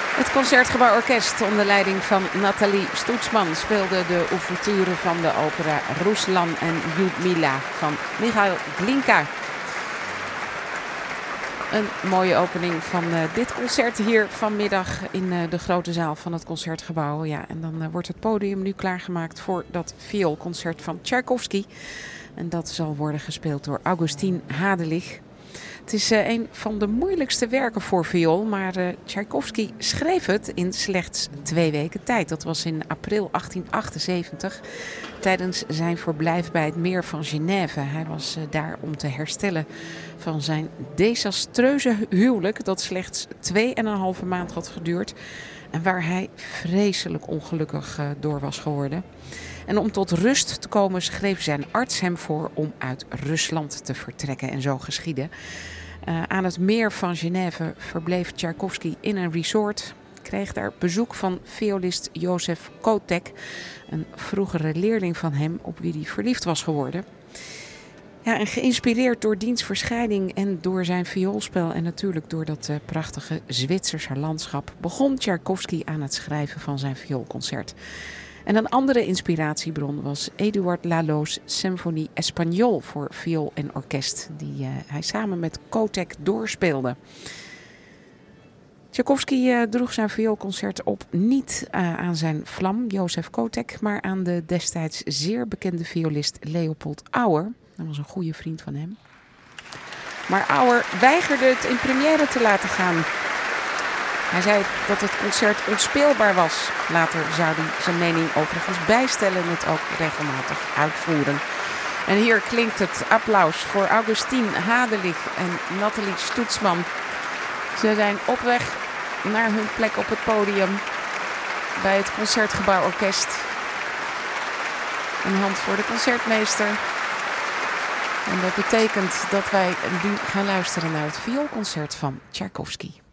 Het Concertgebouworkest onder leiding van Nathalie Stoetsman speelde de ouverture van de opera Ruslan en Ljudmila van Michail Glinka. Een mooie opening van dit concert hier vanmiddag in de grote zaal van het Concertgebouw. Ja, en dan wordt het podium nu klaargemaakt voor dat vioolconcert van Tchaikovsky. En dat zal worden gespeeld door Augustin Hadelich. Het is een van de moeilijkste werken voor viool, maar Tchaikovsky schreef het in slechts 2 weken tijd. Dat was in april 1878 tijdens zijn verblijf bij het meer van Genève. Hij was daar om te herstellen van zijn desastreuze huwelijk dat slechts 2,5 maand had geduurd en waar hij vreselijk ongelukkig door was geworden. En om tot rust te komen schreef zijn arts hem voor om uit Rusland te vertrekken en zo geschiedde. Aan het meer van Genève verbleef Tchaikovsky in een resort. Kreeg daar bezoek van violist Josef Kotek, een vroegere leerling van hem op wie hij verliefd was geworden. Ja, en geïnspireerd door diens verschijning en door zijn vioolspel en natuurlijk door dat prachtige Zwitserse landschap begon Tchaikovsky aan het schrijven van zijn vioolconcert. En een andere inspiratiebron was Eduard Lalo's Symphonie Espagnole voor viool en orkest, die hij samen met Kotek doorspeelde. Tchaikovsky droeg zijn vioolconcert op niet aan zijn vlam, Josef Kotek, maar aan de destijds zeer bekende violist Leopold Auer. Dat was een goede vriend van hem. Maar Auer weigerde het in première te laten gaan. Hij zei dat het concert onspeelbaar was. Later zou hij zijn mening overigens bijstellen en het ook regelmatig uitvoeren. En hier klinkt het applaus voor Augustin Hadelich en Nathalie Stoetsman. Ze zijn op weg naar hun plek op het podium bij het Concertgebouworkest. Een hand voor de concertmeester. En dat betekent dat wij nu gaan luisteren naar het vioolconcert van Tchaikovsky.